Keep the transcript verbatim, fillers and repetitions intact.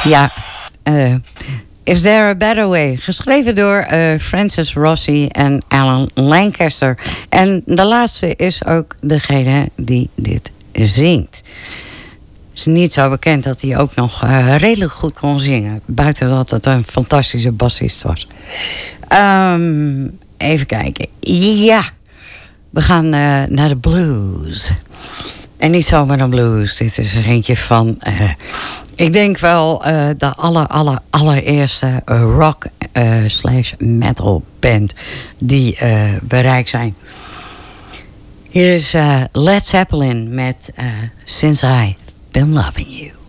Ja, uh, Is There a Better Way? Geschreven door uh, Francis Rossi en Alan Lancaster. En de laatste is ook degene die dit zingt. Het is niet zo bekend dat hij ook nog uh, redelijk goed kon zingen. Buiten dat het een fantastische bassist was. Um, even kijken. Ja, we gaan uh, naar de blues. En niet zomaar een blues. Dit is er eentje van... Uh, ik denk wel uh, de aller, aller, allereerste rock uh, slash metal band die uh, bereikt zijn. Hier is uh, Led Zeppelin met uh, Since I've Been Loving You.